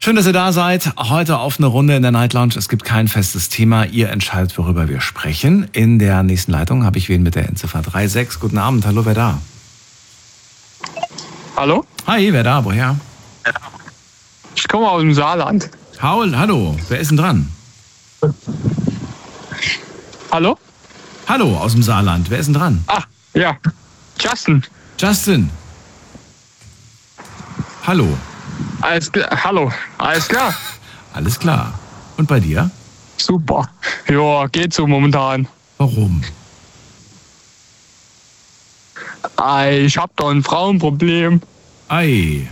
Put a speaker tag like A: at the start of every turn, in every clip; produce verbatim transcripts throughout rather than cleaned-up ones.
A: Schön, dass ihr da seid. Heute auf eine Runde in der Night Lounge. Es gibt kein festes Thema. Ihr entscheidet, worüber wir sprechen. In der nächsten Leitung habe ich wen mit der Endziffer drei sechs. Guten Abend. Hallo, wer da?
B: Hallo?
A: Hi, wer da? Woher?
B: Ich komme aus dem Saarland.
A: Paul, hallo. Wer ist denn dran?
B: Hallo?
A: Hallo, aus dem Saarland. Wer ist denn dran?
B: Ah, ja. Justin.
A: Justin. Hallo.
B: Alles klar. Hallo. Alles klar.
A: Alles klar. Und bei dir?
B: Super. Ja, geht so momentan.
A: Warum?
B: Ei, ich hab doch ein Frauenproblem.
A: Ei.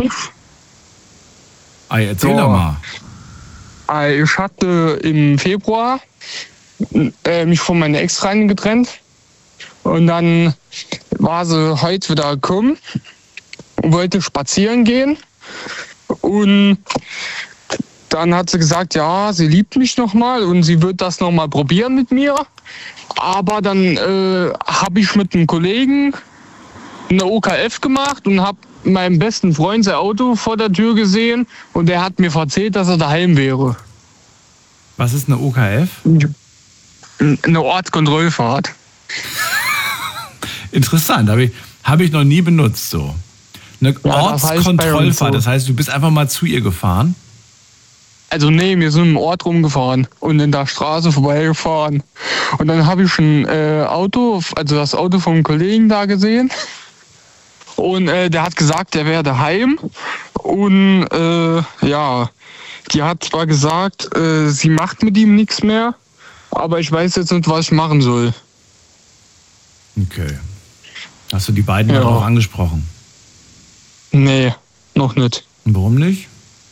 A: Ei, erzähl
B: Ja.
A: doch mal.
B: Ei, ich hatte im Februar äh, mich von meiner Ex-Freundin getrennt. Und dann war sie heute wieder gekommen und wollte spazieren gehen. Und dann hat sie gesagt, ja, sie liebt mich nochmal und sie wird das nochmal probieren mit mir. Aber dann äh, habe ich mit einem Kollegen eine O K F gemacht und habe meinem besten Freund sein Auto vor der Tür gesehen und der hat mir erzählt, dass er daheim wäre.
A: Was ist eine O K F?
B: Eine Ortskontrollfahrt.
A: Interessant, habe ich, hab ich noch nie benutzt so. Eine
B: Ja, das heißt bei uns
A: Ortskontrollfahrt,
B: so.
A: das heißt, du bist einfach mal zu ihr gefahren?
B: Also nee, wir sind im Ort rumgefahren und in der Straße vorbeigefahren. Und dann habe ich ein äh, Auto, also das Auto vom Kollegen da gesehen. Und äh, der hat gesagt, der wäre daheim. Und äh, ja, die hat zwar gesagt, äh, sie macht mit ihm nichts mehr, aber ich weiß jetzt nicht, was ich machen soll.
A: Okay. Hast du die beiden
B: Ja.
A: darauf angesprochen?
B: Nee, noch nicht.
A: Und warum nicht?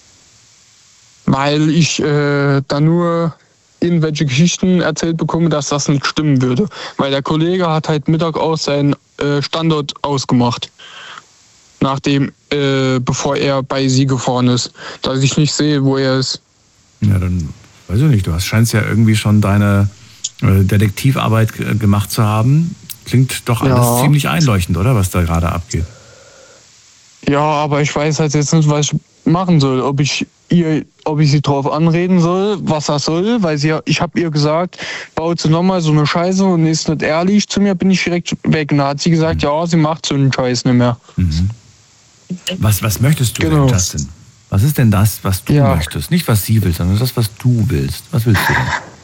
B: Weil ich äh, da nur irgendwelche Geschichten erzählt bekomme, dass das nicht stimmen würde. Weil der Kollege hat halt Mittag aus seinen äh, Standort ausgemacht. Nachdem, äh, bevor er bei sie gefahren ist. Dass ich nicht sehe, wo er ist.
A: Ja, dann weiß ich nicht. Du hast, scheinst ja irgendwie schon deine äh, Detektivarbeit g- gemacht zu haben. Klingt doch alles
B: Ja.
A: ziemlich einleuchtend, oder? Was da gerade abgeht.
B: Ja, aber ich weiß halt jetzt nicht, was ich machen soll. Ob ich ihr, ob ich sie drauf anreden soll, was das soll, weil sie, ich habe ihr gesagt, baut sie nochmal so eine Scheiße und ist nicht ehrlich zu mir, bin ich direkt weg. Und da hat sie gesagt, ja, sie macht so einen Scheiß nicht mehr.
A: Mhm. Was, was möchtest du
B: Genau.
A: denn, Justin? Was ist denn das, was du
B: Ja.
A: möchtest? Nicht, was sie will, sondern das, was du willst. Was willst du denn?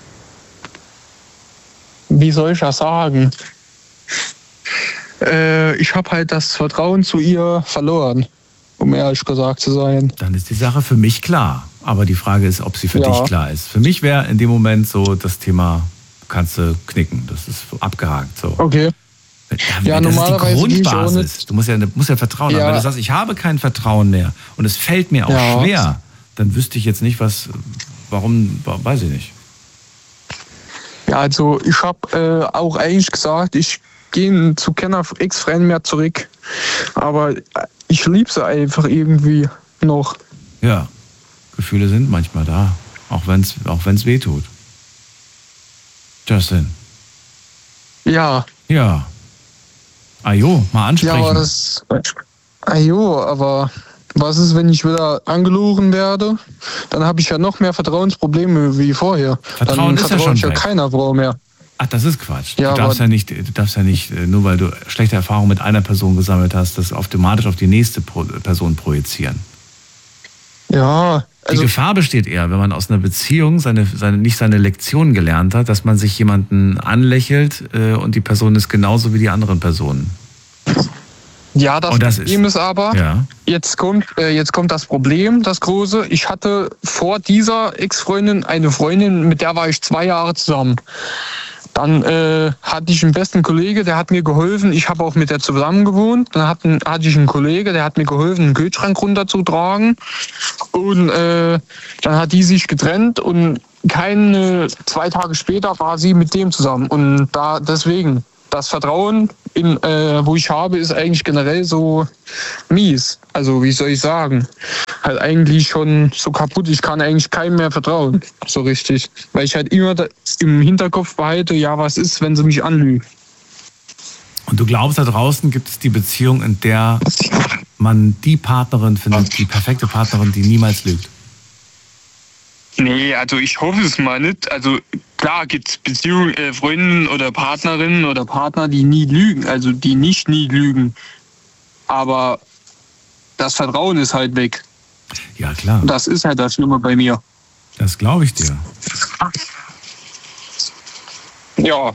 B: Wie soll ich das sagen? Äh, ich habe halt das Vertrauen zu ihr verloren, um ehrlich gesagt zu sein.
A: Dann ist die Sache für mich klar. Aber die Frage ist, ob sie für
B: Ja.
A: dich klar ist. Für mich wäre in dem Moment so das Thema, kannst du knicken. Das ist abgehakt. So.
B: Okay. Ja,
A: das
B: normalerweise
A: ist die
B: gehe ich auch
A: Grundbasis.
B: nicht-
A: Du musst ja, musst ja Vertrauen haben.
B: Ja.
A: Wenn du sagst, ich habe kein Vertrauen mehr und es fällt mir auch
B: Ja.
A: schwer, dann wüsste ich jetzt nicht, was, warum, weiß ich nicht.
B: Ja, also ich habe äh, auch eigentlich gesagt, ich gehe zu keiner Ex-Freundin mehr zurück. Aber ich liebe sie einfach irgendwie noch.
A: Ja, Gefühle sind manchmal da, auch wenn es auch wenn's weh tut. Justin.
B: Ja,
A: Ja. Ajo, mal
B: ja,
A: ansprechen.
B: aber das. Ah jo, aber was ist, wenn ich wieder angelogen werde? Dann habe ich ja noch mehr Vertrauensprobleme wie vorher.
A: Vertrauen
B: Dann
A: ist ja
B: vertraue
A: schon
B: ich ja
A: weg.
B: keiner Frau mehr.
A: Ach, das ist Quatsch.
B: Ja,
A: du darfst
B: aber-
A: ja nicht, du darfst ja nicht, äh, nur weil du schlechte Erfahrungen mit einer Person gesammelt hast, das automatisch auf die nächste Pro- Person projizieren.
B: Ja,
A: Die
B: also
A: Gefahr besteht eher, wenn man aus einer Beziehung seine, seine, nicht seine Lektion gelernt hat, dass man sich jemanden anlächelt äh, und die Person ist genauso wie die anderen Personen.
B: ja, das,
A: Und das
B: Problem
A: ist-
B: ist aber,
A: Ja.
B: jetzt kommt, äh, jetzt kommt das Problem, das große. Ich hatte vor dieser Ex-Freundin eine Freundin, mit der war ich zwei Jahre zusammen. Dann äh, hatte ich einen besten Kollege, der hat mir geholfen. Ich habe auch mit der zusammen gewohnt. Dann hatten, hatte ich einen Kollege, der hat mir geholfen, einen Kühlschrank runterzutragen. Und äh, dann hat die sich getrennt und keine zwei Tage später war sie mit dem zusammen. Und da deswegen, das Vertrauen, in, äh, wo ich habe, ist eigentlich generell so mies. Also wie soll ich sagen? Halt eigentlich schon so kaputt. Ich kann eigentlich keinem mehr vertrauen, so richtig. Weil ich halt immer da im Hinterkopf behalte, ja, was ist, wenn sie mich anlügen.
A: Und du glaubst, da draußen gibt es die Beziehung, in der man die Partnerin findet, die perfekte Partnerin, die niemals lügt.
B: Nee, also ich hoffe es mal nicht. Also klar gibt es Beziehungen, äh, Freundinnen oder Partnerinnen oder Partner, die nie lügen, also die nicht nie lügen. Aber das Vertrauen ist halt weg.
A: Ja, klar.
B: Das ist halt das Schlimme bei mir.
A: Das glaube ich dir.
B: Ja.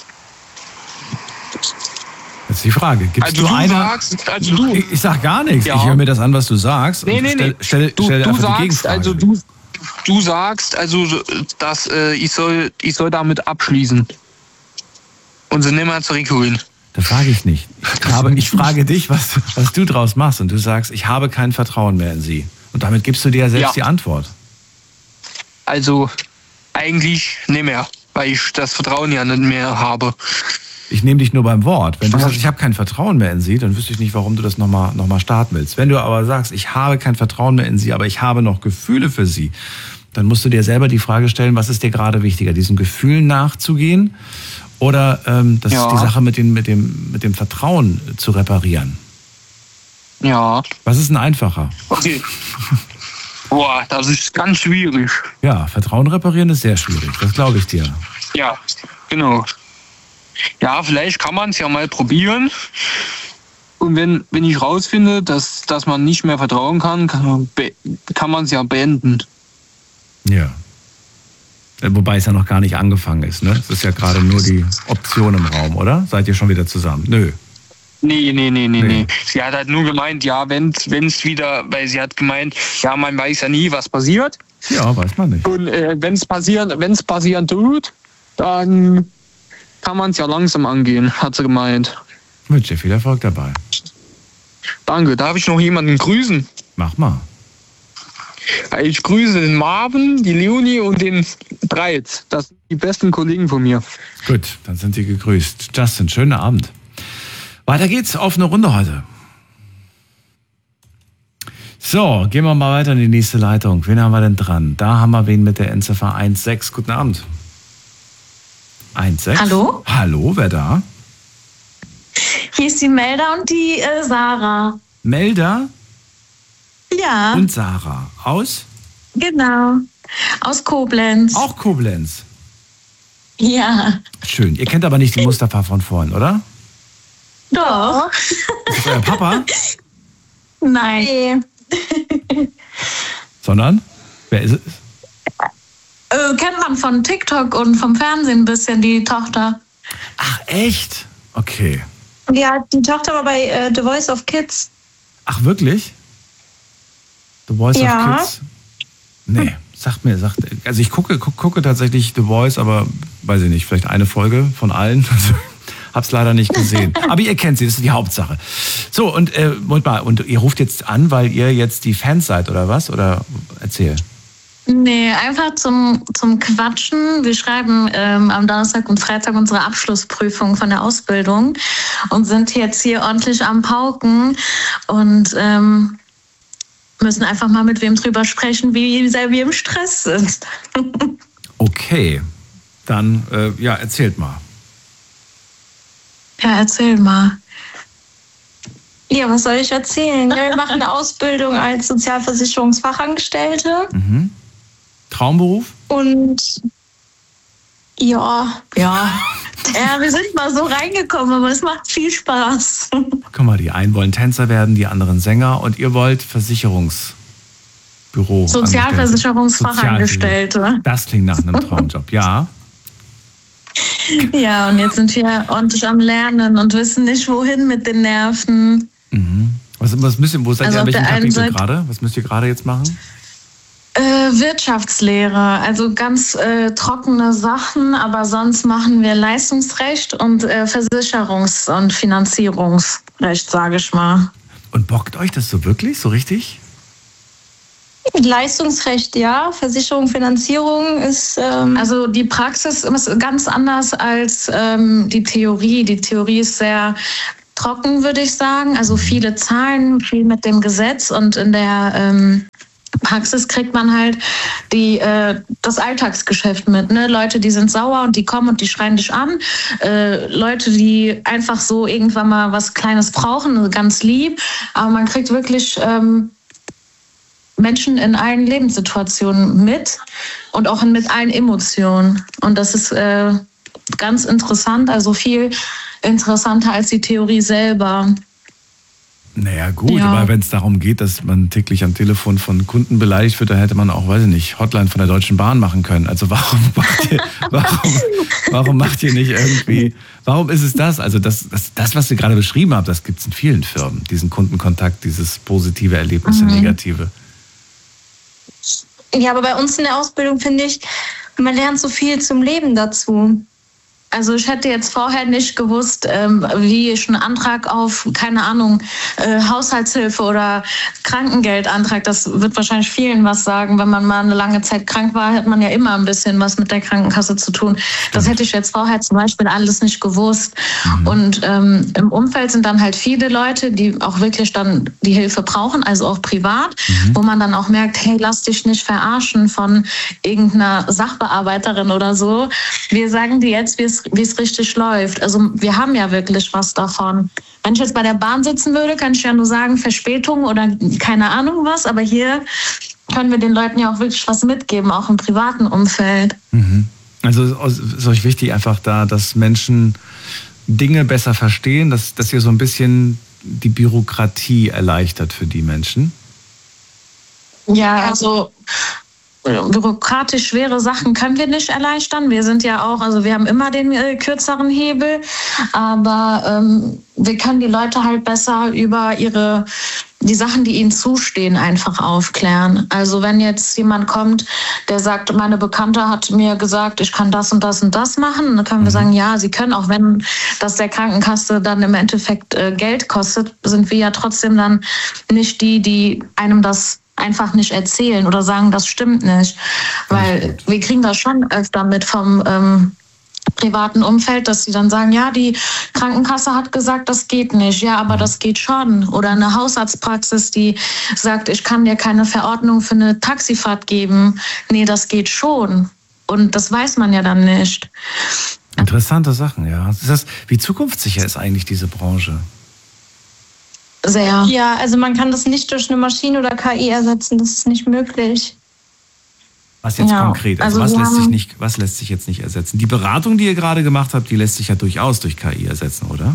A: Das ist die Frage. Gibst
B: Also
A: du,
B: du
A: eine?
B: sagst, also du.
A: Ich, ich sag gar nichts.
B: Ja.
A: Ich höre mir das an, was du sagst.
B: Nee,
A: und
B: nee,
A: stell,
B: nee.
A: stell,
B: Du,
A: stell
B: du
A: einfach die
B: sagst,
A: Gegenfrage.
B: also du, du sagst, also, dass äh, ich soll, ich soll damit abschließen. Und sie nicht mehr zurückholen.
A: Das sage ich nicht. Ich, habe, ich frage dich, was, was du draus machst. Und du sagst, ich habe kein Vertrauen mehr in sie. Und damit gibst du dir ja selbst
B: Ja.
A: die Antwort.
B: Also eigentlich nicht mehr, weil ich das Vertrauen ja nicht mehr habe.
A: Ich nehme dich nur beim Wort. Wenn du sagst, ich habe kein Vertrauen mehr in sie, dann wüsste ich nicht, warum du das nochmal noch mal starten willst. Wenn du aber sagst, ich habe kein Vertrauen mehr in sie, aber ich habe noch Gefühle für sie, dann musst du dir selber die Frage stellen, was ist dir gerade wichtiger, diesen Gefühlen nachzugehen oder ähm, das
B: Ja.
A: ist die Sache mit, den, mit, dem, mit dem Vertrauen zu reparieren.
B: Ja.
A: Was ist denn einfacher?
B: Okay. Boah, das ist ganz schwierig.
A: Ja, Vertrauen reparieren ist sehr schwierig, das glaube ich dir.
B: Ja, genau. Ja, vielleicht kann man es ja mal probieren. Und wenn, wenn ich rausfinde, dass, dass man nicht mehr vertrauen kann, kann man be- kann man es ja beenden.
A: Ja. Wobei es ja noch gar nicht angefangen ist, ne? Es ist ja gerade nur die Option im Raum, oder? Seid ihr schon wieder zusammen? Nö.
B: Nee, nee, nee, nee,
A: Nee.
B: nee. Sie hat halt nur gemeint, ja, wenn es wieder, weil sie hat gemeint, ja, man weiß ja nie, was passiert.
A: Ja, weiß man nicht.
B: Und äh, wenn es passieren, wenn's passieren tut, dann kann man es ja langsam angehen, hat sie gemeint.
A: Ich wünsche dir viel Erfolg dabei.
B: Danke. Darf ich noch jemanden grüßen?
A: Mach mal.
B: Ich grüße den Marvin, die Leonie und den Breit. Das sind die besten Kollegen von mir.
A: Gut, dann sind Sie gegrüßt. Justin, schönen Abend. Weiter geht's auf eine Runde heute. So, gehen wir mal weiter in die nächste Leitung. Wen haben wir denn dran? Da haben wir wen mit der Endziffer eins sechs. Guten Abend. eins sechs.
C: Hallo?
A: Hallo, wer da?
C: Hier ist die Melda und die äh, Sarah.
A: Melda
C: Ja,
A: und Sarah. Aus?
C: genau. Aus Koblenz.
A: Auch Koblenz.
C: Ja,
A: Schön. Ihr kennt aber nicht die Mustafa von vorhin, oder?
C: doch.
A: Ist das euer Papa?
C: Nein.
A: Sondern? Wer ist es?
C: Äh, kennt man von TikTok und vom Fernsehen ein bisschen, die Tochter.
A: Ach, echt? Okay.
D: Ja, die Tochter war bei äh, The Voice of Kids.
A: Ach, wirklich? The Voice
D: Ja.
A: of Kids? Nee, sagt mir, sagt, also ich gucke, gucke, gucke tatsächlich The Voice, aber weiß ich nicht, vielleicht eine Folge von allen. Hab's leider nicht gesehen. Aber ihr kennt sie, das ist die Hauptsache. So, und, äh, Moment mal, und ihr ruft jetzt an, weil ihr jetzt die Fans seid, oder was? Oder erzähl.
C: Nee, einfach zum, zum Quatschen. Wir schreiben ähm, am Donnerstag und Freitag unsere Abschlussprüfung von der Ausbildung und sind jetzt hier ordentlich am Pauken und ähm, müssen einfach mal mit wem drüber sprechen, wie sehr wir im Stress sind.
A: Okay, dann, äh, ja, erzählt mal.
C: Ja, erzähl mal.
D: Ja, was soll ich erzählen? Ja, wir machen eine Ausbildung als Sozialversicherungsfachangestellte.
A: Mhm. Traumberuf?
D: Und ja,
C: Ja. Ja, wir sind mal so reingekommen, aber es macht viel Spaß.
A: Guck mal, die einen wollen Tänzer werden, die anderen Sänger und ihr wollt Versicherungsbüro.
C: Sozialversicherungsfachangestellte.
A: Das klingt nach einem Traumjob, ja.
C: Ja, und jetzt sind wir ordentlich am Lernen und wissen nicht, wohin mit den Nerven.
A: Mhm. Was, was müsst ihr, wo seid
C: Also
A: ihr,
C: auf
A: an welchem
C: der einen
A: Kapitel
C: Seite-
A: gerade? Was müsst ihr gerade jetzt machen?
C: Äh, Wirtschaftslehre, also ganz äh, trockene Sachen, aber sonst machen wir Leistungsrecht und äh, Versicherungs- und Finanzierungsrecht, sage ich mal.
A: Und bockt euch das so wirklich, so richtig?
D: Leistungsrecht, ja. Versicherung, Finanzierung ist. Ähm,
C: Also die Praxis ist ganz anders als ähm, die Theorie. Die Theorie ist sehr trocken, würde ich sagen. Also viele Zahlen, viel mit dem Gesetz und in der ähm, Praxis kriegt man halt die, äh, das Alltagsgeschäft mit. Ne? Leute, die sind sauer und die kommen und die schreien dich an. Äh, Leute, die einfach so irgendwann mal was Kleines brauchen, ganz lieb. Aber man kriegt wirklich ähm, Menschen in allen Lebenssituationen mit und auch mit allen Emotionen. Und das ist äh, ganz interessant, also viel interessanter als die Theorie selber.
A: Naja gut,
C: Ja.
A: aber wenn es darum geht, dass man täglich am Telefon von Kunden beleidigt wird, dann hätte man auch, weiß ich nicht, Hotline von der Deutschen Bahn machen können. Also warum macht ihr, warum, warum macht ihr nicht irgendwie, warum ist es das? Also das, das, das was ihr gerade beschrieben habt, das gibt es in vielen Firmen, diesen Kundenkontakt, dieses positive Erlebnis,
C: Mhm.
A: negative.
D: Ja, aber bei uns in der Ausbildung finde ich, man lernt so viel zum Leben dazu.
C: Also ich hätte jetzt vorher nicht gewusst, ähm, wie ich einen Antrag auf, keine Ahnung, äh, Haushaltshilfe oder Krankengeldantrag, das wird wahrscheinlich vielen was sagen. Wenn man mal eine lange Zeit krank war, hat man ja immer ein bisschen was mit der Krankenkasse zu tun. Das hätte ich jetzt vorher zum Beispiel alles nicht gewusst.
A: Mhm.
C: Und ähm, im Umfeld sind dann halt viele Leute, die auch wirklich dann die Hilfe brauchen, also auch privat,
A: Mhm.
C: wo man dann auch merkt, hey, lass dich nicht verarschen von irgendeiner Sachbearbeiterin oder so. Wir sagen dir jetzt, wie es wie es richtig läuft. Also wir haben ja wirklich was davon. Wenn ich jetzt bei der Bahn sitzen würde, kann ich ja nur sagen, Verspätung oder keine Ahnung was, aber hier können wir den Leuten ja auch wirklich was mitgeben, auch im privaten Umfeld.
A: Mhm. Also es ist euch wichtig einfach da, dass Menschen Dinge besser verstehen, dass, dass ihr so ein bisschen die Bürokratie erleichtert für die Menschen.
C: Ja, also bürokratisch schwere Sachen können wir nicht erleichtern. Wir sind ja auch, also wir haben immer den äh, kürzeren Hebel, aber ähm, wir können die Leute halt besser über ihre die Sachen, die ihnen zustehen, einfach aufklären. Also wenn jetzt jemand kommt, der sagt, meine Bekannte hat mir gesagt, ich kann das und das und das machen, dann können wir sagen, ja, sie können, auch wenn das der Krankenkasse dann im Endeffekt äh, Geld kostet, sind wir ja trotzdem dann nicht die, die einem das einfach nicht erzählen oder sagen, das stimmt nicht. Weil wir kriegen das schon öfter mit vom ähm, privaten Umfeld, dass sie dann sagen, ja, die Krankenkasse hat gesagt, das geht nicht. Ja, aber das geht schon. Oder eine Hausarztpraxis, die sagt, ich kann dir keine Verordnung für eine Taxifahrt geben. Nee, das geht schon. Und das weiß man ja dann nicht.
A: Interessante Sachen, ja. Ist das, wie zukunftssicher ist eigentlich diese Branche?
C: Sehr.
D: Ja, also man kann das nicht durch eine Maschine oder K I ersetzen, das ist nicht möglich.
A: Was jetzt
C: Ja,
A: konkret? Also,
C: also
A: was
C: wir
A: lässt sich
C: haben-
A: nicht, was lässt sich jetzt nicht ersetzen? Die Beratung, die ihr gerade gemacht habt, die lässt sich ja durchaus durch K I ersetzen, oder?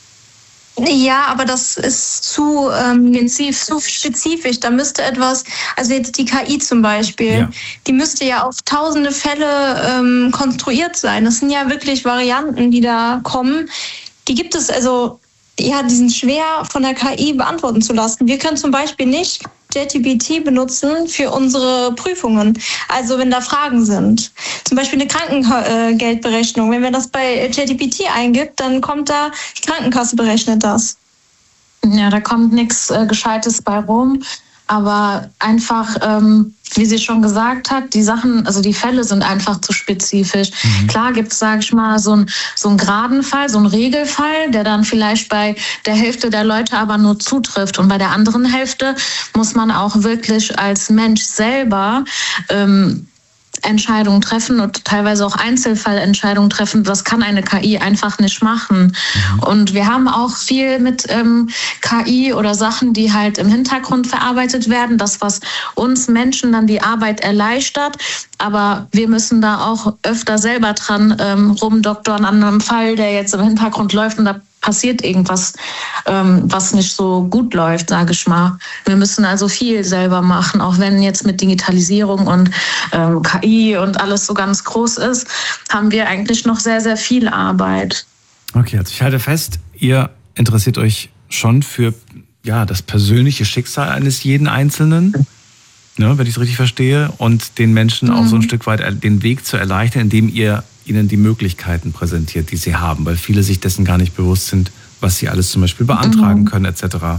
D: Ja, aber das ist zu, ähm, zu spezifisch. Da müsste etwas, also jetzt die K I zum Beispiel,
A: Ja.
D: die müsste ja auf tausende Fälle ähm, konstruiert sein. Das sind ja wirklich Varianten, die da kommen. Die gibt es also, ja, die sind schwer von der K I beantworten zu lassen. Wir können zum Beispiel nicht ChatGPT benutzen für unsere Prüfungen. Also wenn da Fragen sind. Zum Beispiel eine Krankengeldberechnung. Wenn man das bei ChatGPT eingibt, dann kommt da, die Krankenkasse berechnet das.
C: Ja, da kommt nichts äh, Gescheites bei rum. Aber einfach, ähm, wie sie schon gesagt hat, die Sachen, also die Fälle sind einfach zu spezifisch. Mhm. Klar gibt es, sage ich mal, so, ein, so einen geraden Fall, so einen Regelfall, der dann vielleicht bei der Hälfte der Leute aber nur zutrifft. Und bei der anderen Hälfte muss man auch wirklich als Mensch selber ähm, Entscheidungen treffen und teilweise auch Einzelfallentscheidungen treffen. Das kann eine K I einfach nicht machen. Mhm. Und wir haben auch viel mit ähm, K I oder Sachen, die halt im Hintergrund verarbeitet werden. Das, was uns Menschen dann die Arbeit erleichtert. Aber wir müssen da auch öfter selber dran ähm, rumdoktoren an einem Fall, der jetzt im Hintergrund läuft und da passiert irgendwas, ähm, was nicht so gut läuft, sage ich mal. Wir müssen also viel selber machen, auch wenn jetzt mit Digitalisierung und ähm, K I und alles so ganz groß ist, haben wir eigentlich noch sehr, sehr viel Arbeit.
A: Okay, also ich halte fest, ihr interessiert euch schon für ja, das persönliche Schicksal eines jeden Einzelnen, ne, wenn ich es richtig verstehe, und den Menschen mhm. auch so ein Stück weit den Weg zu erleichtern, indem ihr ihnen die Möglichkeiten präsentiert, die sie haben, weil viele sich dessen gar nicht bewusst sind, was sie alles zum Beispiel beantragen mhm. können, et cetera.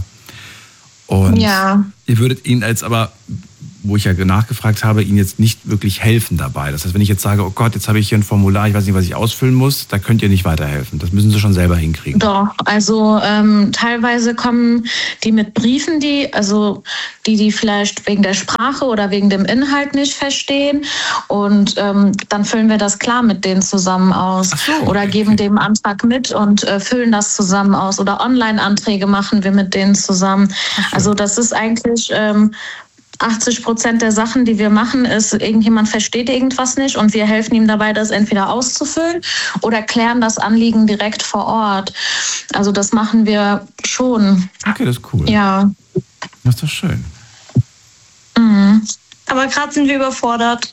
A: Und
C: ja.
A: ihr würdet ihnen als aber, wo ich ja nachgefragt habe, ihnen jetzt nicht wirklich helfen dabei. Das heißt, wenn ich jetzt sage, oh Gott, jetzt habe ich hier ein Formular, ich weiß nicht, was ich ausfüllen muss, da könnt ihr nicht weiterhelfen. Das müssen sie schon selber hinkriegen.
C: Doch, also ähm, teilweise kommen die mit Briefen, die, also die, die vielleicht wegen der Sprache oder wegen dem Inhalt nicht verstehen. Und ähm, dann füllen wir das klar mit denen zusammen aus.
A: Ach so,
C: oder
A: okay.
C: geben dem Antrag mit und äh, füllen das zusammen aus. Oder Online-Anträge machen wir mit denen zusammen.
A: Ach so.
C: Also das ist eigentlich ähm, achtzig Prozent der Sachen, die wir machen, ist, irgendjemand versteht irgendwas nicht und wir helfen ihm dabei, das entweder auszufüllen oder klären das Anliegen direkt vor Ort. Also das machen wir schon.
A: Okay, das ist cool.
C: Ja.
A: Das ist doch schön.
C: Mhm.
D: Aber gerade sind wir überfordert.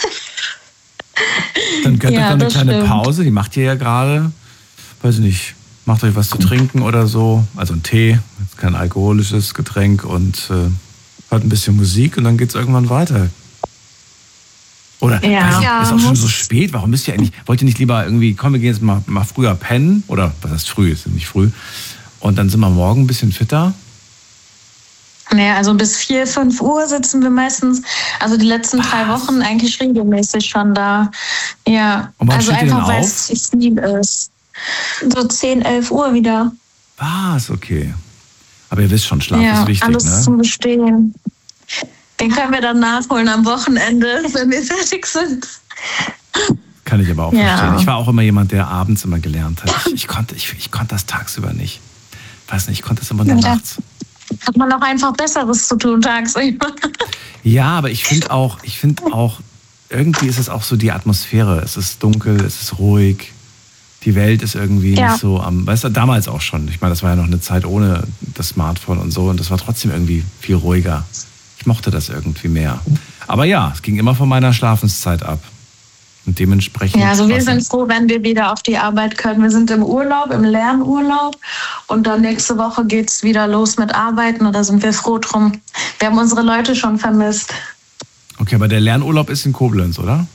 A: Dann könnt ihr
C: Ja,
A: dann eine
C: das
A: kleine
C: stimmt.
A: Pause, die macht ihr ja gerade. Weiß ich nicht, macht euch was zu trinken oder so. Also ein Tee, jetzt kein alkoholisches Getränk und äh, hört ein bisschen Musik und dann geht's irgendwann weiter. Oder
C: Ja.
A: weiß ich,
D: Ja,
A: ist auch schon
D: muss-
A: so spät, warum müsst ihr eigentlich, wollt ihr nicht lieber irgendwie, komm, wir gehen jetzt mal, mal früher pennen? Oder was heißt früh, ist nicht früh. Und dann sind wir morgen ein bisschen fitter.
C: Nee, also bis vier, fünf Uhr sitzen wir meistens, also die letzten drei Wochen eigentlich regelmäßig schon da. Ja,
A: Und wann
C: also
A: steht ihr denn
C: einfach, weil
A: auf?
C: es zu viel ist.
D: So zehn, elf Uhr wieder.
A: Was, okay. Aber ihr wisst schon, Schlaf
C: Ja,
A: ist wichtig,
C: alles
A: ne?
C: zum Bestehen. Den können wir dann nachholen am Wochenende, wenn wir fertig sind.
A: Kann ich aber auch
C: Ja.
A: verstehen. Ich war auch immer jemand, der abends immer gelernt hat. Ich, ich, konnte, ich, ich konnte das tagsüber nicht. Weiß nicht, ich konnte das immer nur
C: Ja.
A: nachts.
C: Hat man auch einfach Besseres zu tun tagsüber.
A: Ja, aber ich finde auch, ich finde auch, irgendwie ist es auch so die Atmosphäre. Es ist dunkel, es ist ruhig. Die Welt ist irgendwie
C: Ja.
A: nicht so am, weißt du, damals auch schon. Ich meine, das war ja noch eine Zeit ohne das Smartphone und so und das war trotzdem irgendwie viel ruhiger. Ich mochte das irgendwie mehr. Aber ja, es ging immer von meiner Schlafenszeit ab. Und dementsprechend.
C: Ja, also wir
A: was-
C: sind froh, wenn wir wieder auf die Arbeit können. Wir sind im Urlaub, im Lernurlaub und dann nächste Woche geht's wieder los mit Arbeiten und da sind wir froh drum. Wir haben unsere Leute schon vermisst.
A: Okay, aber der Lernurlaub ist in Koblenz, oder?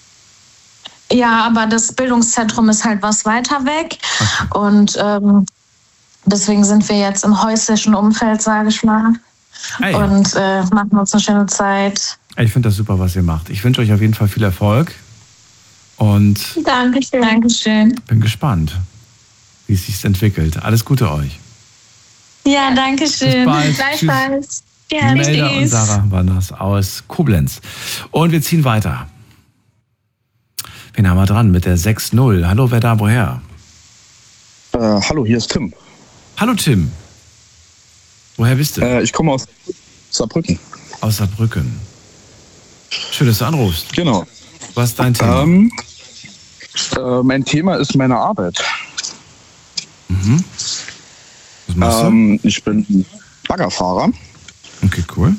C: Ja, aber das Bildungszentrum ist halt was weiter weg und ähm, deswegen sind wir jetzt im häuslichen Umfeld, sage ich mal,
A: Ey,
C: und äh, machen uns eine schöne Zeit.
A: ich finde das super, was ihr macht. Ich wünsche euch auf jeden Fall viel Erfolg und
D: Dankeschön.
C: Dankeschön.
A: bin gespannt, wie es sich entwickelt. Alles Gute euch.
C: Ja, danke schön.
A: Bis bald.
C: Gleichfalls. Ja,
A: Melda und
C: tschüss.
A: Sarah waren das aus Koblenz. Und wir ziehen weiter. Wen haben wir dran mit der sechs null? Hallo, wer da, woher?
E: Äh, hallo, hier ist Tim.
A: Hallo, Tim. Woher bist du?
E: Äh, ich komme aus Saarbrücken.
A: Aus Saarbrücken. Schön, dass du anrufst.
E: Genau.
A: Was ist dein Thema?
E: Ähm, äh, mein Thema ist meine Arbeit.
A: Mhm. Was machst
E: Ähm, ich bin Baggerfahrer.
A: du? Okay, cool.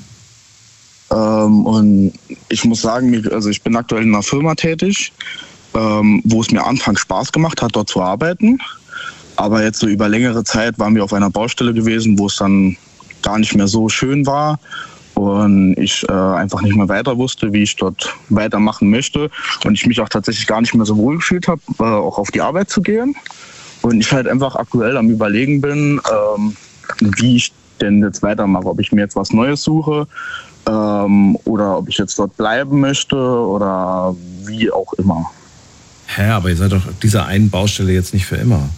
E: Ähm, und ich muss sagen, mir- also ich bin aktuell in einer Firma tätig, ähm, wo es mir anfangs Spaß gemacht hat, dort zu arbeiten. Aber jetzt so über längere Zeit waren wir auf einer Baustelle gewesen, wo es dann gar nicht mehr so schön war. Und ich äh, einfach nicht mehr weiter wusste, wie ich dort weitermachen möchte. Und ich mich auch tatsächlich gar nicht mehr so wohl gefühlt habe, äh, auch auf die Arbeit zu gehen. Und ich halt einfach aktuell am Überlegen bin, ähm, wie ich denn jetzt weitermache. Ob ich mir jetzt was Neues suche ähm, oder ob ich jetzt dort bleiben möchte oder wie auch immer.
A: Hä, aber ihr seid doch auf dieser einen Baustelle jetzt nicht für immer.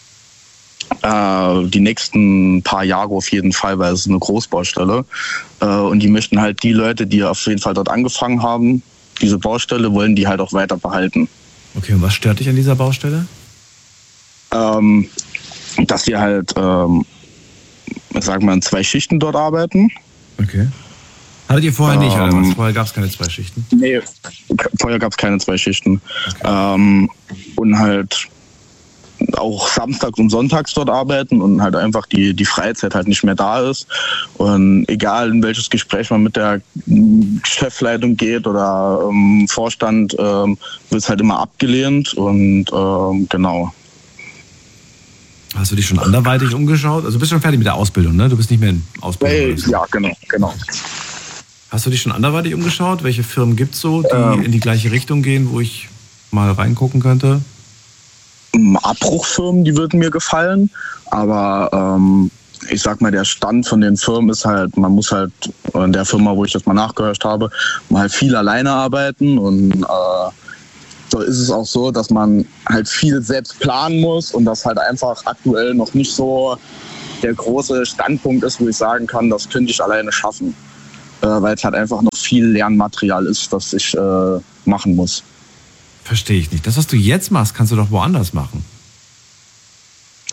E: Äh, die nächsten paar Jahre auf jeden Fall, weil es ist eine Großbaustelle. Äh, und die möchten halt die Leute, die auf jeden Fall dort angefangen haben, diese Baustelle, wollen die halt auch weiter behalten.
A: Okay, und was stört dich an dieser Baustelle?
E: Ähm, dass wir halt, ähm, ich sag mal, in zwei Schichten dort arbeiten.
A: Okay. Hattet ihr vorher nicht, oder
E: Ähm,
A: was? Vorher gab es keine zwei Schichten?
E: Nee, vorher gab es keine zwei Schichten. Ähm, und halt auch samstags und sonntags dort arbeiten und halt einfach die, die Freizeit halt nicht mehr da ist. Und egal in welches Gespräch man mit der mm, Geschäftsleitung geht oder ähm, Vorstand, ähm, wird es halt immer abgelehnt und ähm, genau.
A: Hast du dich schon anderweitig umgeschaut? Also du bist schon fertig mit der Ausbildung, ne? Du bist nicht mehr in Ausbildung.
E: Hey,
A: oder so.
E: ja, genau, genau.
A: Hast du dich schon anderweitig umgeschaut? Welche Firmen gibt es so, die
E: Ähm.
A: in die gleiche Richtung gehen, wo ich mal reingucken könnte?
E: Abbruchfirmen, die würden mir gefallen, aber ähm, ich sag mal, der Stand von den Firmen ist halt, man muss halt in der Firma, wo ich das mal nachgehört habe, mal viel alleine arbeiten und äh, so ist es auch so, dass man halt viel selbst planen muss und das halt einfach aktuell noch nicht so der große Standpunkt ist, wo ich sagen kann, das könnte ich alleine schaffen, äh, weil es halt einfach noch viel Lernmaterial ist, das ich äh, machen muss.
A: Verstehe ich nicht. Das, was du jetzt machst, kannst du doch woanders machen.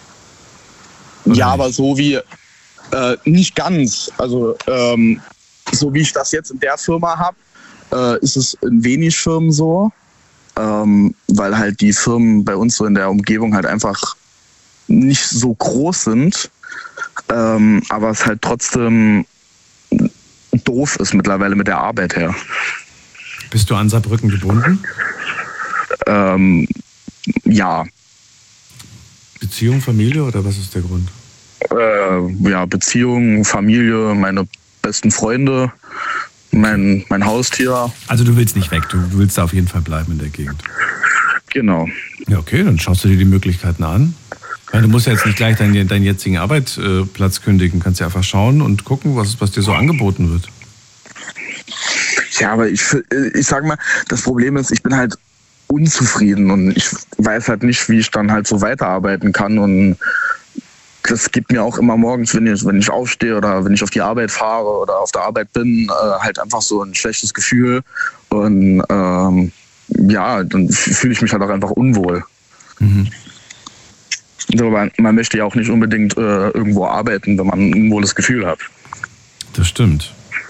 A: Oder
E: Ja,
A: nicht?
E: aber so wie, äh, nicht ganz. Also ähm, so wie ich das jetzt in der Firma habe, äh, ist es in wenig Firmen so, ähm, weil halt die Firmen bei uns so in der Umgebung halt einfach nicht so groß sind, ähm, aber es halt trotzdem doof ist mittlerweile mit der Arbeit her.
A: Bist du an Saarbrücken gebunden?
E: Ähm, ja.
A: Beziehung, Familie oder was ist der Grund?
E: Äh, ja, Beziehung, Familie, meine besten Freunde, mein, mein Haustier.
A: Also du willst nicht weg, du, du willst da auf jeden Fall bleiben in der Gegend.
E: Genau.
A: Ja, okay, dann schaust du dir die Möglichkeiten an. Weil du musst ja jetzt nicht gleich deinen, deinen jetzigen Arbeitsplatz kündigen, kannst ja einfach schauen und gucken, was, was dir so angeboten wird.
E: Ja, aber ich, ich sag mal, das Problem ist, ich bin halt unzufrieden und ich weiß halt nicht, wie ich dann halt so weiterarbeiten kann und das gibt mir auch immer morgens, wenn ich, wenn ich aufstehe oder wenn ich auf die Arbeit fahre oder auf der Arbeit bin, äh, halt einfach so ein schlechtes Gefühl und ähm, ja, dann fühle ich mich halt auch einfach unwohl. Mhm. So, man, man möchte ja auch nicht unbedingt äh, irgendwo arbeiten, wenn man ein unwohles Gefühl hat.
A: Das stimmt.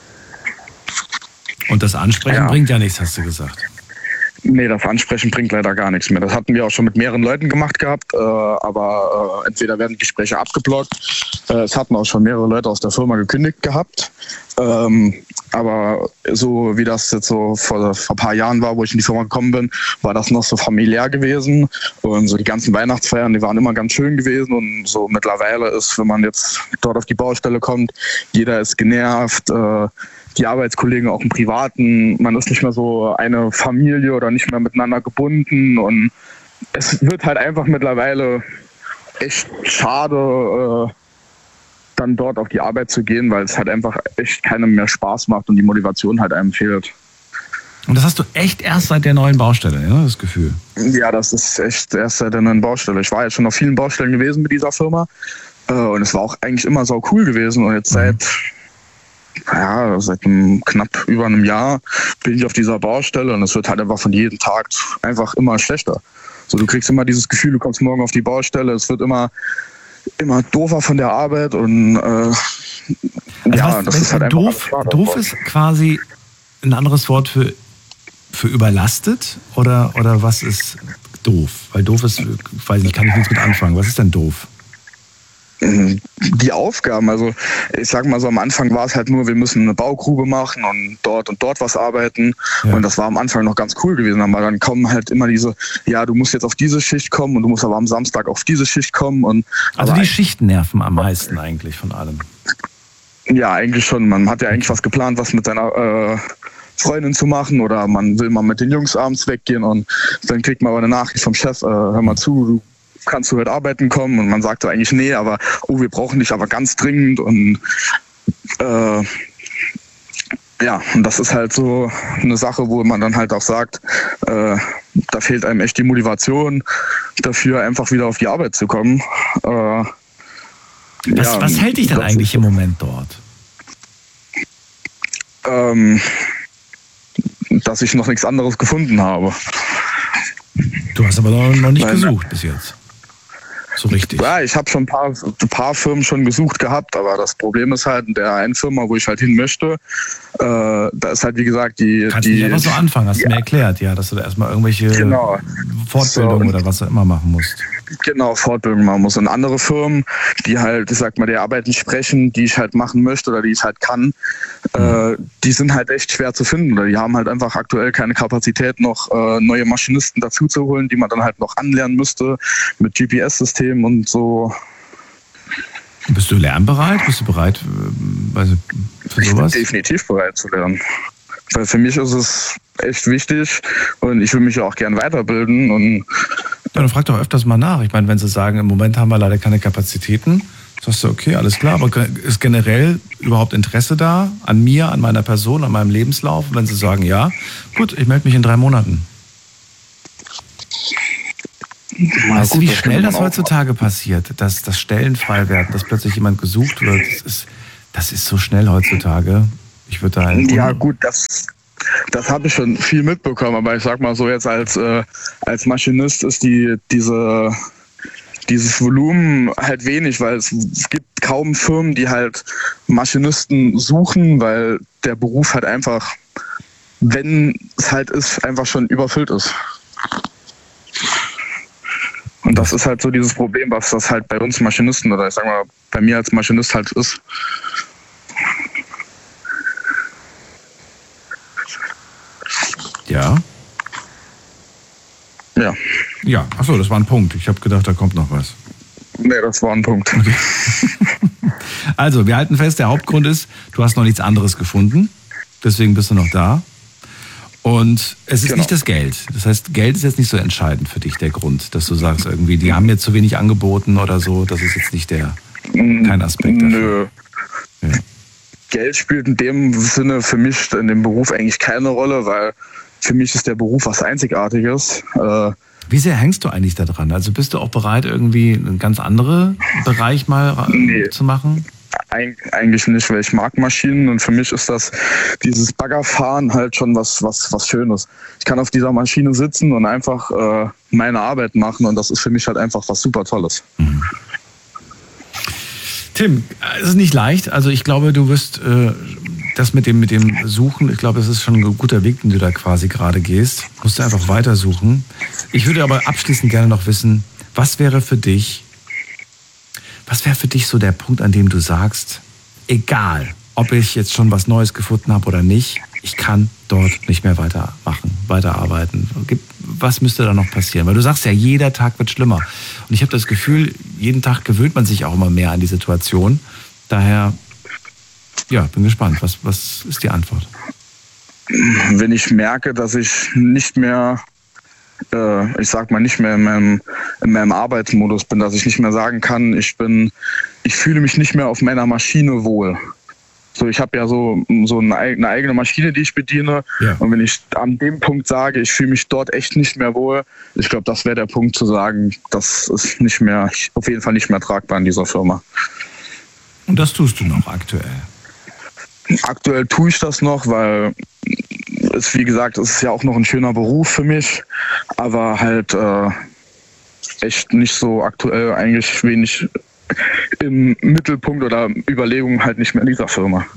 A: Und das Ansprechen ja. bringt ja nichts, hast du gesagt.
E: Nee, das Ansprechen bringt leider gar nichts mehr. Das hatten wir auch schon mit mehreren Leuten gemacht gehabt, äh, aber äh, entweder werden Gespräche abgeblockt, äh, es hatten auch schon mehrere Leute aus der Firma gekündigt gehabt, ähm, aber so wie das jetzt so vor, vor ein paar Jahren war, wo ich in die Firma gekommen bin, war das noch so familiär gewesen und so die ganzen Weihnachtsfeiern, die waren immer ganz schön gewesen und so mittlerweile ist, wenn man jetzt dort auf die Baustelle kommt, jeder ist genervt, äh, die Arbeitskollegen auch im Privaten, man ist nicht mehr so eine Familie oder nicht mehr miteinander gebunden und es wird halt einfach mittlerweile echt schade, äh, dann dort auf die Arbeit zu gehen, weil es halt einfach echt keinem mehr Spaß macht und die Motivation halt einem fehlt.
A: Und das hast du echt erst seit der neuen Baustelle, ja, das Gefühl?
E: Ja, das ist echt erst seit der neuen Baustelle. Ich war jetzt schon auf vielen Baustellen gewesen mit dieser Firma äh, und es war auch eigentlich immer so cool gewesen und jetzt seit Ja, seit einem, knapp über einem Jahr bin ich auf dieser Baustelle und es wird halt einfach von jedem Tag einfach immer schlechter. So, du kriegst immer dieses Gefühl, du kommst morgen auf die Baustelle, es wird immer, immer doofer von der Arbeit und äh,
A: also
E: ja,
A: was,
E: das ist halt einfach
A: doof. Doof ist quasi ein anderes Wort für, für überlastet oder, oder was ist doof? Weil doof ist, ich weiß nicht, kann ich nichts mit anfangen. Was ist denn doof?
E: Die Aufgaben, also ich sag mal so, am Anfang war es halt nur, wir müssen eine Baugrube machen und dort und dort was arbeiten ja. Und das war am Anfang noch ganz cool gewesen, aber dann kommen halt immer diese, ja, du musst jetzt auf diese Schicht kommen und du musst aber am Samstag auf diese Schicht kommen. Und
A: also die Schichten nerven am meisten eigentlich von allem.
E: Ja, eigentlich schon, man hat ja eigentlich was geplant, was mit seiner äh, Freundin zu machen oder man will mal mit den Jungs abends weggehen und dann kriegt man aber eine Nachricht vom Chef, äh, hör mal zu, du kannst du heute arbeiten kommen? Und man sagt so eigentlich, nee, aber oh, wir brauchen dich aber ganz dringend und äh, ja, und das ist halt so eine Sache, wo man dann halt auch sagt, äh, da fehlt einem echt die Motivation dafür, einfach wieder auf die Arbeit zu kommen. Äh,
A: was,
E: ja,
A: was hält dich denn eigentlich im Moment dort?
E: Ähm, dass ich noch nichts anderes gefunden habe.
A: Du hast aber noch, noch nicht Weil, gesucht bis jetzt. So richtig.
E: Ja, ich habe schon ein paar, ein paar Firmen schon gesucht gehabt, aber das Problem ist halt, in der einen Firma, wo ich halt hin möchte, äh, da ist halt, wie gesagt, die...
A: Kannst
E: die,
A: nicht einfach so anfangen, hast du ja. mir erklärt, ja, dass du da erstmal irgendwelche
E: genau.
A: Fortbildungen
E: so,
A: oder was du immer machen musst.
E: Genau, Fortbildung machen muss. Und andere Firmen, die halt, ich sag mal, der Arbeit nicht sprechen, die ich halt machen möchte oder die ich halt kann, mhm. äh, die sind halt echt schwer zu finden. Oder die haben halt einfach aktuell keine Kapazität, noch äh, neue Maschinisten dazu zu holen, die man dann halt noch anlernen müsste mit G P S-Systemen und so.
A: Bist du lernbereit? Bist du bereit also für sowas?
E: Ich bin definitiv bereit zu lernen. Weil für mich ist es echt wichtig und ich will mich ja auch gern weiterbilden. Und
A: ja, dann frag doch öfters mal nach. Ich meine, wenn sie sagen, im Moment haben wir leider keine Kapazitäten, sagst du, okay, alles klar, aber ist generell überhaupt Interesse da an mir, an meiner Person, an meinem Lebenslauf? Und wenn sie sagen, ja, gut, ich melde mich in drei Monaten. Na, weißt gut, du, wie schnell das heutzutage machen. passiert, dass, dass Stellen frei werden, dass plötzlich jemand gesucht wird? Das ist, das ist so schnell heutzutage. Ich würde da
E: ja gut, das, das habe ich schon viel mitbekommen, aber ich sag mal so jetzt als, äh, als Maschinist ist die, diese, dieses Volumen halt wenig, weil es gibt kaum Firmen, die halt Maschinisten suchen, weil der Beruf halt einfach, wenn es halt ist, einfach schon überfüllt ist. Und das ist halt so dieses Problem, was das halt bei uns Maschinisten oder ich sag mal bei mir als Maschinist halt ist.
A: Ja.
E: Ja.
A: Ja, achso, das war ein Punkt. Ich habe gedacht, da kommt noch was.
E: Nee, das war ein Punkt.
A: Okay. Also, wir halten fest, der Hauptgrund ist, du hast noch nichts anderes gefunden. Deswegen bist du noch da. Und es ist
E: Genau.
A: nicht das Geld. Das heißt, Geld ist jetzt nicht so entscheidend für dich, der Grund, dass du sagst irgendwie, die haben mir zu wenig angeboten oder so. Das ist jetzt nicht der, kein Aspekt dafür.
E: Nö.
A: Ja.
E: Geld spielt in dem Sinne für mich in dem Beruf eigentlich keine Rolle, weil für mich ist der Beruf was Einzigartiges. Äh,
A: Wie sehr hängst du eigentlich da dran? Also bist du auch bereit, irgendwie einen ganz anderen Bereich mal
E: Nee.
A: zu machen?
E: Eig eigentlich nicht, weil ich mag Maschinen und für mich ist das dieses Baggerfahren halt schon was, was, was Schönes. Ich kann auf dieser Maschine sitzen und einfach äh, meine Arbeit machen und das ist für mich halt einfach was super Tolles.
A: Mhm. Tim, es ist nicht leicht. Also ich glaube, du wirst äh, das mit dem, mit dem Suchen, ich glaube, es ist schon ein guter Weg, den du da quasi gerade gehst. Musst du einfach weitersuchen. Ich würde aber abschließend gerne noch wissen, was wäre für dich, was wäre für dich so der Punkt, an dem du sagst, egal, ob ich jetzt schon was Neues gefunden habe oder nicht, ich kann dort nicht mehr weitermachen, weiterarbeiten. Was müsste da noch passieren? Weil du sagst ja, jeder Tag wird schlimmer. Und ich habe das Gefühl, jeden Tag gewöhnt man sich auch immer mehr an die Situation. Daher, ja, bin gespannt. Was, was ist die Antwort?
E: Wenn ich merke, dass ich nicht mehr, äh, ich sag mal, nicht mehr in meinem, in meinem Arbeitsmodus bin, dass ich nicht mehr sagen kann, ich bin, ich fühle mich nicht mehr auf meiner Maschine wohl. So, ich habe ja so, so eine eigene Maschine, die ich bediene. Ja. Und wenn ich an dem Punkt sage, ich fühle mich dort echt nicht mehr wohl, ich glaube, das wäre der Punkt zu sagen, das ist nicht mehr, auf jeden Fall nicht mehr tragbar in dieser Firma.
A: Und das tust du noch aktuell?
E: Aktuell tue ich das noch, weil es, wie gesagt, es ist ja auch noch ein schöner Beruf für mich, aber halt äh, echt nicht so aktuell, eigentlich wenig im Mittelpunkt oder Überlegungen halt nicht mehr in dieser Firma.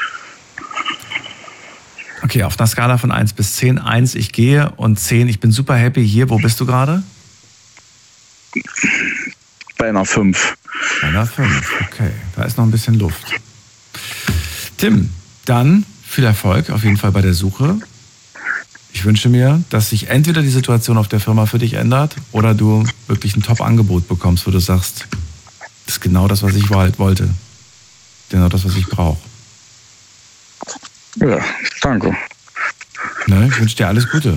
A: Okay, auf einer Skala von eins bis zehn. eins, ich gehe und zehn, ich bin super happy hier. Wo bist du gerade?
E: Bei einer fünf.
A: Bei einer fünf, okay. Da ist noch ein bisschen Luft. Tim, dann viel Erfolg auf jeden Fall bei der Suche. Ich wünsche mir, dass sich entweder die Situation auf der Firma für dich ändert oder du wirklich ein Top-Angebot bekommst, wo du sagst, das ist genau das, was ich wollte. Genau das, was ich brauche.
E: Ja, danke.
A: Ne, ich wünsche dir alles Gute.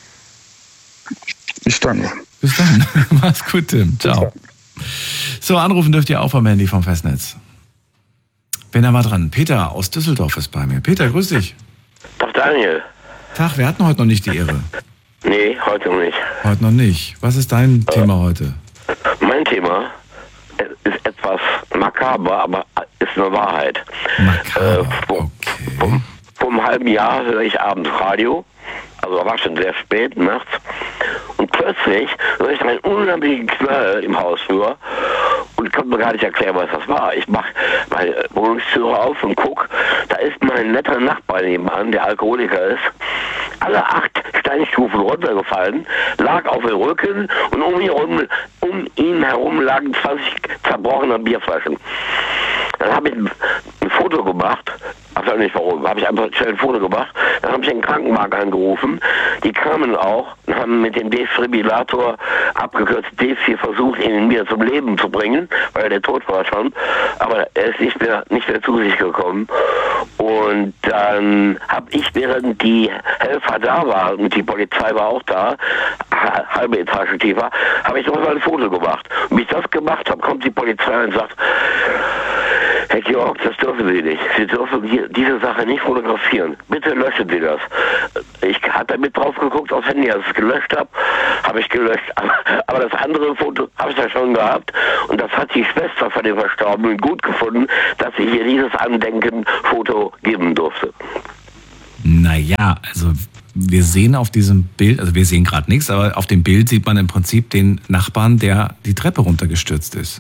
E: Ich danke.
A: Bis dann. Mach's gut, Tim. Ciao. So, anrufen dürft ihr auch vom Handy vom Festnetz. Bin da mal dran. Peter aus Düsseldorf ist bei mir. Peter, grüß dich.
F: Tag, Daniel.
A: Tag, wir hatten heute noch nicht die Ehre.
F: Nee, heute noch nicht.
A: Heute noch nicht. Was ist dein äh, Thema heute?
F: Mein Thema ist etwas makaber, aber ist eine Wahrheit.
A: Makaber,
F: äh, vor,
A: okay.
F: Vor, vor einem halben Jahr höre ich abends Radio, also war schon sehr spät nachts, und plötzlich höre ich einen unheimlichen Knall im Hausflur und konnte mir gar nicht erklären, was das war. Ich mache meine Wohnungstüre auf und gucke, da ist mein netter Nachbar nebenan, der Alkoholiker ist, alle acht Steinstufen runtergefallen, lag auf dem Rücken und um ihn herum, um ihn herum lagen zwanzig zerbrochene Bierflaschen. Dann habe ich ein, ein Foto gemacht, ich weiß nicht warum, habe ich einfach schnell ein Foto gemacht, dann habe ich den Krankenwagen angerufen, die kamen auch und haben mit dem Defibrillator, abgekürzt D vier, versucht, ihn wieder zum Leben zu bringen, weil der tot war schon, aber er ist nicht mehr, nicht mehr zu sich gekommen. Und dann habe ich, während die Helfer da waren und die Polizei war auch da, halbe Etage tiefer, habe ich noch mal ein Foto gemacht. Und wie ich das gemacht habe, kommt die Polizei und sagt, Herr Georg, das dürfen Sie nicht. Sie dürfen hier diese Sache nicht fotografieren. Bitte löschen Sie das. Ich habe damit drauf geguckt aufs Handy, als ich es gelöscht habe, habe ich gelöscht. Aber, aber das andere Foto habe ich ja schon gehabt. Und das hat die Schwester von dem Verstorbenen gut gefunden, dass ich hier dieses Andenken-Foto geben durfte.
A: Naja, also wir sehen auf diesem Bild, also wir sehen gerade nichts, aber auf dem Bild sieht man im Prinzip den Nachbarn, der die Treppe runtergestürzt ist.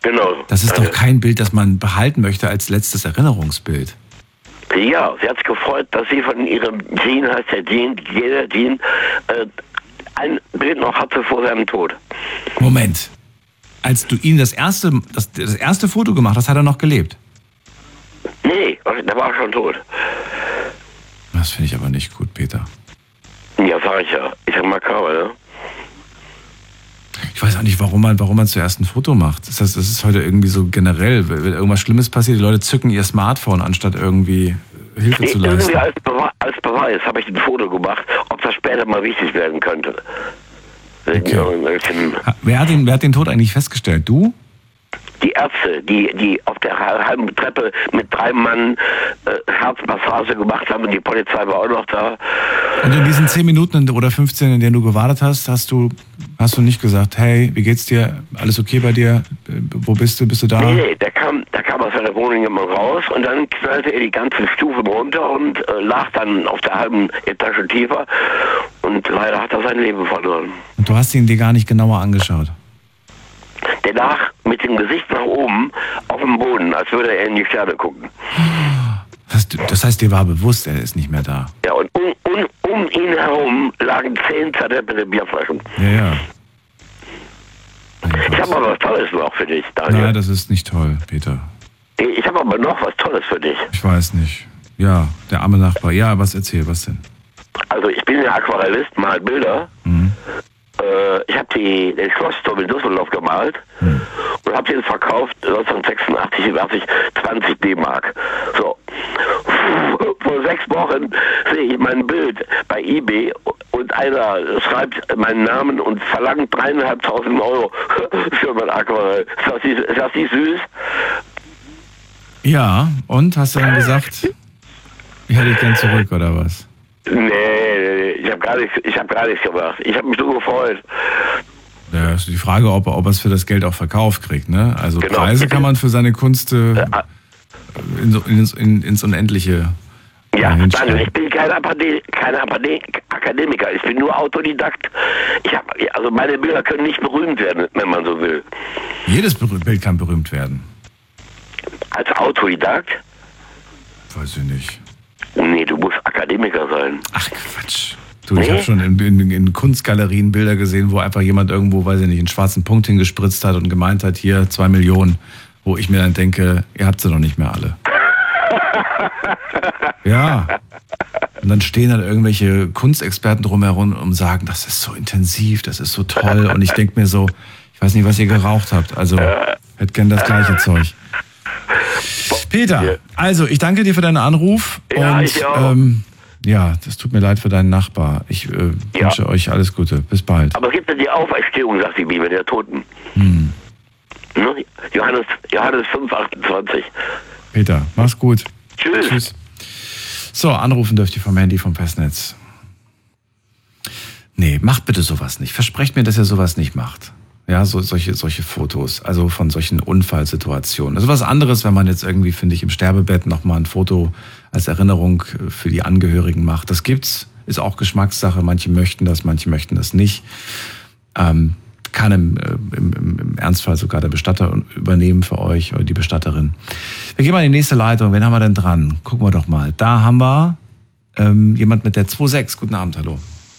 F: Genau.
A: Das ist doch kein Bild, das man behalten möchte als letztes Erinnerungsbild.
F: Ja, sie hat sich gefreut, dass sie von ihrem Jean, heißt der Jean, jeder Jean, äh, ein Bild noch hatte vor seinem Tod.
A: Moment. Als du ihm das erste, das, das erste Foto gemacht hast, hat er noch gelebt?
F: Nee, der war schon tot.
A: Das finde ich aber nicht gut, Peter.
F: Ja, sag ich ja. Ich sag makaber, ne?
A: Ich weiß auch nicht, warum man, warum man zuerst ein Foto macht. Das heißt, das ist heute irgendwie so generell, wenn irgendwas Schlimmes passiert, die Leute zücken ihr Smartphone, anstatt irgendwie Hilfe zu leisten.
F: Irgendwie als, Beweis, als Beweis habe ich ein Foto gemacht, ob das später mal wichtig werden könnte.
A: Okay. Wer hat den, wer hat den Tod eigentlich festgestellt? Du?
F: Die Ärzte, die, die auf der halben Treppe mit drei Mann äh, Herzmassage gemacht haben und die Polizei war auch noch da.
A: Und in diesen zehn Minuten oder fünfzehn, in denen du gewartet hast, hast du, hast du nicht gesagt, hey, wie geht's dir? Alles okay bei dir? Wo bist du? Bist du da?
F: Nee, nee, der kam, der kam aus seiner Wohnung immer raus und dann knallte er die ganzen Stufen runter und äh, lag dann auf der halben Etage tiefer und leider hat er sein Leben verloren.
A: Und du hast ihn dir gar nicht genauer angeschaut?
F: Der lag mit dem Gesicht nach oben auf dem Boden, als würde er in die Sterne gucken.
A: Das, das heißt, dir war bewusst, er ist nicht mehr da.
F: Ja, und um, um, um ihn herum lagen zehn zerdeppelte Bierflaschen.
A: Ja, ja.
F: Ich habe aber was Tolles noch für dich, Daniel.
A: Nein, das ist nicht toll, Peter.
F: Ich habe aber noch was Tolles für dich.
A: Ich weiß nicht. Ja, der arme Nachbar. Ja, was erzähl, was denn?
F: Also ich bin ja Aquarellist, mal Bilder.
A: Mhm.
F: Ich habe den Schlossturm in Düsseldorf gemalt hm. und habe den verkauft neunzehnhundertsechsundachtzig im achtzig, zwanzig D-Mark. So. Vor sechs Wochen sehe ich mein Bild bei eBay und einer schreibt meinen Namen und verlangt dreieinhalbtausend Euro für mein Aquarell. Ist das nicht, ist das nicht süß?
A: Ja, und hast du dann gesagt, ich hätte ich gern zurück oder was?
F: Nee, ich habe gar nichts, ich habe gar nichts gemacht. Ich habe mich so gefreut.
A: Ja, ist die Frage, ob er, ob er es für das Geld auch verkauft kriegt, ne? Also
F: genau.
A: Preise kann man für seine Kunst äh, in, ins, in, ins Unendliche.
F: Ja, Daniel, ich bin kein, kein Akademiker, ich bin nur Autodidakt. Ich hab, also meine Bilder können nicht berühmt werden, wenn man so will.
A: Jedes Bild kann berühmt werden.
F: Als Autodidakt?
A: Weiß ich nicht.
F: Nee, du musst Akademiker sein.
A: Ach Quatsch. Du, nee? Ich habe schon in, in, in Kunstgalerien Bilder gesehen, wo einfach jemand irgendwo, weiß ich nicht, einen schwarzen Punkt hingespritzt hat und gemeint hat, hier zwei Millionen, wo ich mir dann denke, ihr habt sie noch nicht mehr alle. Ja. Und dann stehen dann irgendwelche Kunstexperten drumherum und sagen, das ist so intensiv, das ist so toll. Und ich denke mir so, ich weiß nicht, was ihr geraucht habt. Also, hätte gern das gleiche Zeug. Peter, also ich danke dir für deinen Anruf.
F: Ja,
A: und
F: ich auch.
A: Ähm, ja, das tut mir leid für deinen Nachbar. Ich äh,
F: ja.
A: wünsche euch alles Gute. Bis bald.
F: Aber es gibt ja die Auferstehung, sagt die Bibel, der Toten.
A: Hm.
F: Ne? Johannes, Johannes fünf, achtundzwanzig.
A: Peter, mach's gut.
F: Tschüss.
A: Tschüss. So, anrufen dürft ihr vom Handy vom Festnetz. Nee, macht bitte sowas nicht. Versprecht mir, dass ihr sowas nicht macht. Ja, so, solche, solche Fotos, also von solchen Unfallsituationen. Also was anderes, wenn man jetzt irgendwie, finde ich, im Sterbebett nochmal ein Foto als Erinnerung für die Angehörigen macht. Das gibt's, ist auch Geschmackssache. Manche möchten das, manche möchten das nicht. Ähm, kann im, im, im Ernstfall sogar der Bestatter übernehmen für euch oder die Bestatterin. Wir gehen mal in die nächste Leitung. Wen haben wir denn dran? Gucken wir doch mal. Da haben wir ähm, jemand mit der zwei sechs. Guten Abend, hallo.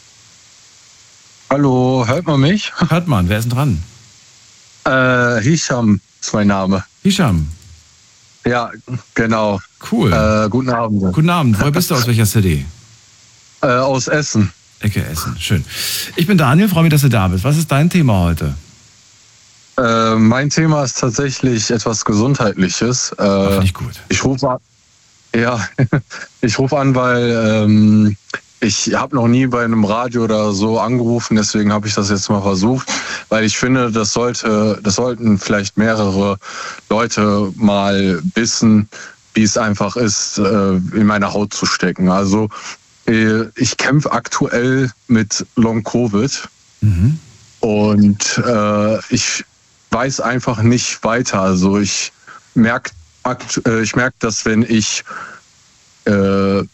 G: Hallo, hört man mich?
A: Hört man, wer ist denn dran?
G: Äh, Hisham ist mein Name.
A: Hisham.
G: Ja, genau.
A: Cool.
G: Äh, guten Abend.
A: Guten Abend. Woher bist du, aus welcher City?
G: Äh, aus Essen.
A: Ecke Essen, schön. Ich bin Daniel, freue mich, dass du da bist. Was ist dein Thema heute?
G: Äh, mein Thema ist tatsächlich etwas Gesundheitliches. Äh,
A: Ach, nicht gut.
G: Ich rufe an, ja, ich rufe an, weil ähm, ich habe noch nie bei einem Radio oder so angerufen, deswegen habe ich das jetzt mal versucht, weil ich finde, das sollte, das sollten vielleicht mehrere Leute mal wissen, wie es einfach ist, in meine Haut zu stecken. Also ich kämpfe aktuell mit Long-Covid mhm. und äh, ich weiß einfach nicht weiter. Also ich merke, ich merke, dass wenn ich äh,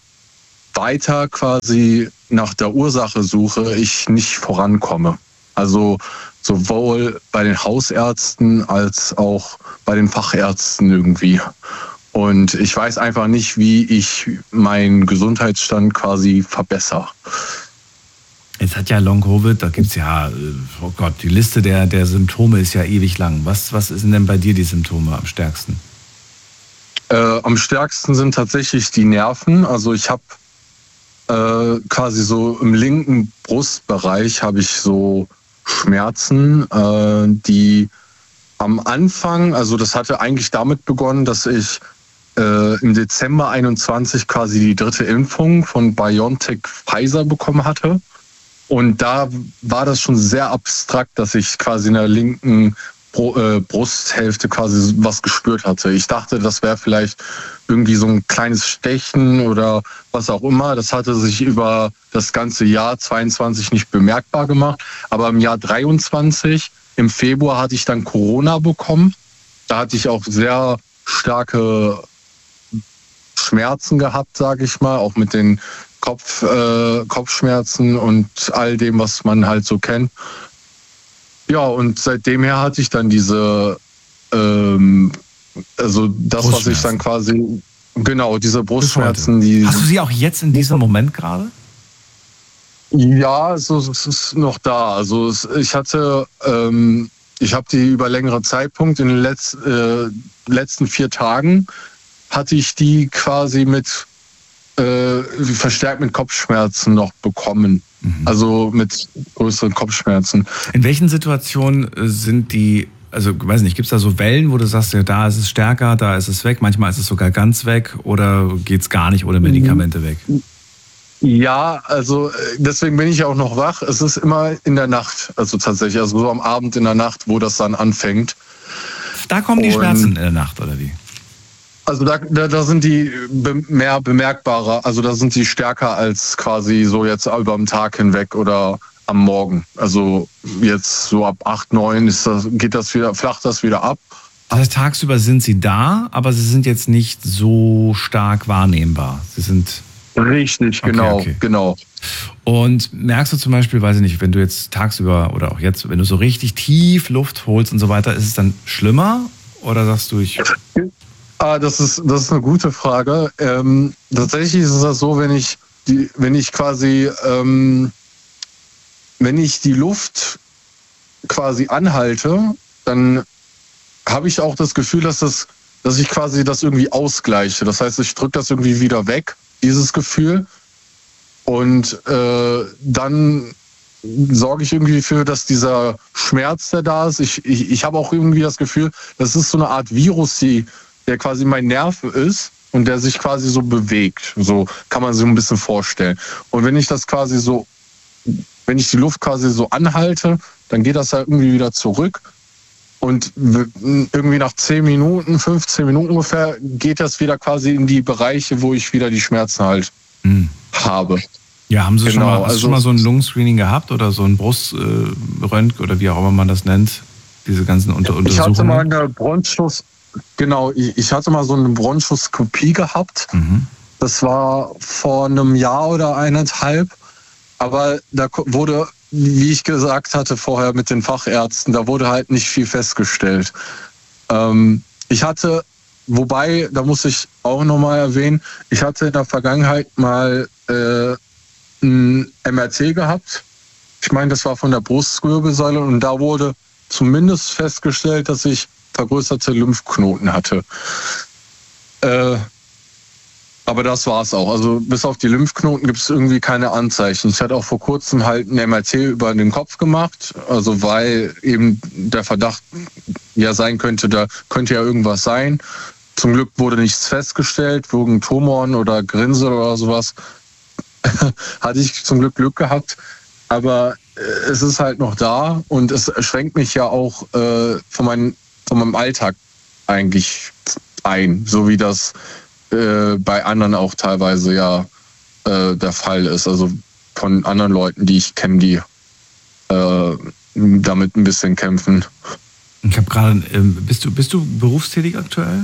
G: weiter quasi nach der Ursache suche, ich nicht vorankomme. Also sowohl bei den Hausärzten als auch bei den Fachärzten irgendwie. Und ich weiß einfach nicht, wie ich meinen Gesundheitsstand quasi verbessere.
A: Jetzt hat ja Long-Covid, da gibt's ja, oh Gott, die Liste der, der Symptome ist ja ewig lang. Was, was sind denn bei dir die Symptome am stärksten?
G: Äh, am stärksten sind tatsächlich die Nerven. Also ich habe äh, quasi so im linken Brustbereich habe ich so Schmerzen, äh, die am Anfang, also das hatte eigentlich damit begonnen, dass ich äh, im Dezember einundzwanzig quasi die dritte Impfung von BioNTech Pfizer bekommen hatte. Und da war das schon sehr abstrakt, dass ich quasi in der linken Brusthälfte quasi was gespürt hatte. Ich dachte, das wäre vielleicht irgendwie so ein kleines Stechen oder was auch immer. Das hatte sich über das ganze Jahr zweiundzwanzig nicht bemerkbar gemacht. Aber im Jahr dreiundzwanzig, im Februar, hatte ich dann Corona bekommen. Da hatte ich auch sehr starke Schmerzen gehabt, sage ich mal, auch mit den Kopf, äh, Kopfschmerzen und all dem, was man halt so kennt. Ja, und seitdem her hatte ich dann diese, ähm, also das, was ich dann quasi, genau, diese Brustschmerzen. Die,
A: Hast du sie auch jetzt in diesem Moment gerade?
G: Ja, also es ist noch da. Also es, ich hatte, ähm, ich habe die über längere Zeitpunkt, in den Letz, äh, letzten vier Tagen hatte ich die quasi mit äh, verstärkt mit Kopfschmerzen noch bekommen. Mhm. Also mit größeren Kopfschmerzen.
A: In welchen Situationen sind die, also weiß nicht, gibt es da so Wellen, wo du sagst, ja, da ist es stärker, da ist es weg, manchmal ist es sogar ganz weg oder geht es gar nicht ohne Medikamente weg?
G: Ja, also deswegen bin ich auch noch wach. Es ist immer in der Nacht, also tatsächlich, also so am Abend in der Nacht, wo das dann anfängt.
A: Da kommen die Und Schmerzen in der Nacht, oder wie?
G: Also da, da, da sind die mehr bemerkbarer, also da sind die stärker als quasi so jetzt über den Tag hinweg oder am Morgen. Also jetzt so ab acht, neun ist das, geht das wieder, flacht das wieder ab.
A: Das heißt, tagsüber sind sie da, aber sie sind jetzt nicht so stark wahrnehmbar. Sie sind...
G: Richtig, genau, okay, okay. genau.
A: Und merkst du zum Beispiel, weiß ich nicht, wenn du jetzt tagsüber oder auch jetzt, wenn du so richtig tief Luft holst und so weiter, ist es dann schlimmer? Oder sagst du, ich...
G: Ah, das ist, das ist eine gute Frage. Ähm, tatsächlich ist es das so, wenn ich die, wenn ich quasi, ähm, wenn ich die Luft quasi anhalte, dann habe ich auch das Gefühl, dass das, dass ich quasi das irgendwie ausgleiche. Das heißt, ich drücke das irgendwie wieder weg, dieses Gefühl. Und äh, dann sorge ich irgendwie dafür, dass dieser Schmerz, der da ist, ich, ich, ich habe auch irgendwie das Gefühl, das ist so eine Art Virus, die der quasi mein Nerv ist und der sich quasi so bewegt. So kann man sich ein bisschen vorstellen. Und wenn ich das quasi so, wenn ich die Luft quasi so anhalte, dann geht das ja irgendwie wieder zurück. Und irgendwie nach zehn Minuten, fünfzehn Minuten ungefähr, geht das wieder quasi in die Bereiche, wo ich wieder die Schmerzen halt mhm. habe.
A: Ja, haben Sie
G: genau,
A: schon mal, hast
G: also,
A: du schon mal so ein Lungenscreening gehabt oder so ein Bruströntgen oder wie auch immer man das nennt? Diese ganzen Unter- Untersuchungen?
G: Ich hatte mal eine Bronchus, genau, ich, ich hatte mal so eine Bronchoskopie gehabt. Mhm. Das war vor einem Jahr oder eineinhalb. Aber da wurde, wie ich gesagt hatte vorher mit den Fachärzten, da wurde halt nicht viel festgestellt. Ähm, ich hatte, wobei, da muss ich auch nochmal erwähnen, ich hatte in der Vergangenheit mal äh, ein M R T gehabt. Ich meine, das war von der Brustwirbelsäule und da wurde zumindest festgestellt, dass ich vergrößerte Lymphknoten hatte. Äh, aber das war es auch. Also bis auf die Lymphknoten gibt es irgendwie keine Anzeichen. Ich hatte auch vor kurzem halt ein M R T über den Kopf gemacht, also weil eben der Verdacht ja sein könnte, da könnte ja irgendwas sein. Zum Glück wurde nichts festgestellt, wegen Tumoren oder Grinsel oder sowas. Hatte ich zum Glück Glück gehabt. Aber äh, es ist halt noch da und es schränkt mich ja auch äh, von, mein, von meinem Alltag eigentlich ein, so wie das äh, bei anderen auch teilweise ja äh, der Fall ist. Also von anderen Leuten, die ich kenne, die äh, damit ein bisschen kämpfen.
A: Ich habe gerade, ähm, bist du, bist du berufstätig aktuell?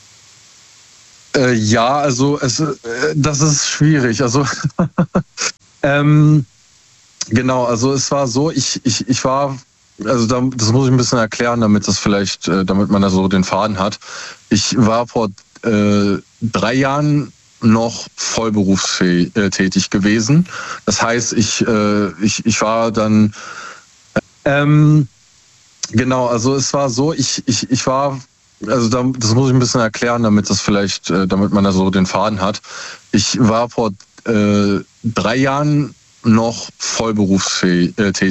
G: Äh, ja, also es, äh, das ist schwierig. Also ähm, genau, also es war so, ich, ich, ich war also da, das muss ich ein bisschen erklären, damit das vielleicht, äh, damit man da so den Faden hat. Ich war vor äh, drei Jahren noch vollberufstätig äh, tätig gewesen. Das heißt, ich, äh, ich, ich war dann, ähm, genau, also es war so, ich, ich, ich war, also da, das muss ich ein bisschen erklären, damit das vielleicht, äh, damit man da so den Faden hat. Ich war vor äh, drei Jahren noch vollberufstätig.